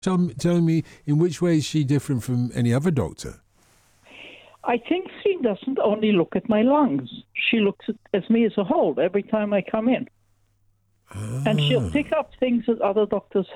Tell me, in which way is she different from any other doctor? I think she doesn't only look at my lungs. She looks at me as a whole every time I come in. And she'll pick up things that other doctors